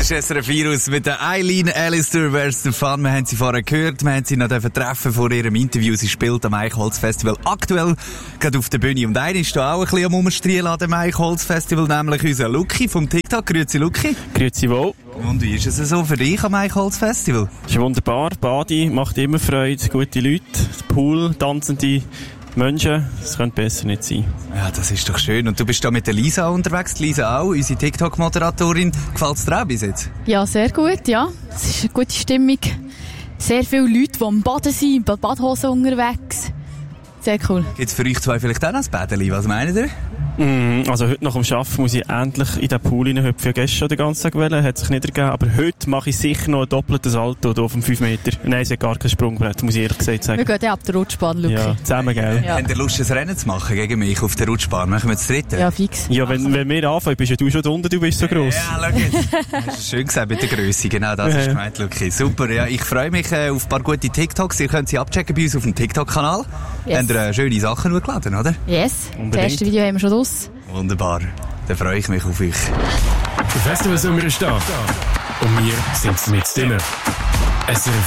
ist SRF Virus mit der Eileen Alistair. Where's the Fun? Wir haben sie vorher gehört, wir haben sie noch treffen vor ihrem Interview. Sie spielt am Eichholz-Festival aktuell gerade auf der Bühne. Und einer ist da auch ein bisschen am Umstrahlen an dem Eichholz-Festival, nämlich unser Luki vom TikTok. Grüezi Luki. Grüezi wohl. Und wie ist es so für dich am Eichholz-Festival? Es ist wunderbar. Badi macht immer Freude, gute Leute, Pool, tanzende Menschen, das könnte besser nicht sein. Ja, das ist doch schön. Und du bist da mit der Lisa unterwegs. Lisa auch, unsere TikTok-Moderatorin. Gefällt es dir auch bis jetzt? Ja, sehr gut, ja. Es ist eine gute Stimmung. Sehr viele Leute, die am Baden sind, mit Badhosen unterwegs. Sehr cool. Gibt es für euch zwei vielleicht auch noch ein Bädeli? Was meint ihr? Also heute nach dem Arbeiten muss ich endlich in den Pool rein. Heute für gestern den ganzen Tag wollen, hat sich nicht ergeben. Aber heute mache ich sicher noch ein doppeltes Salto hier auf dem 5 Meter. Nein, es hat gar kein Sprungbrett, muss ich ehrlich gesagt sagen. Wir gehen dann ab der Rutschbahn, Luki. Ja, zusammen, gell? Ja. Habt ihr Lust, ein Rennen zu machen gegen mich auf der Rutschbahn? Machen wir das dritte? Ja, fix. Ja, wenn wir anfangen, bist ja du schon da unten, du bist so gross. Ja, schau jetzt. Das ist schön gesagt mit der Grösse. Genau das ist gemeint, Luki. Super, ja. Ich freue mich auf ein paar gute TikToks. Ihr könnt sie abchecken bei uns auf dem TikTok-Kanal. Yes. Habt ihr schöne Sachen hochgeladen, oder? Yes. Unbedingt. Das erste Video haben wir schon draus. Wunderbar. Dann freue ich mich auf euch. Der Festivalsommer ist da. Und wir sind mit drinnen. SRF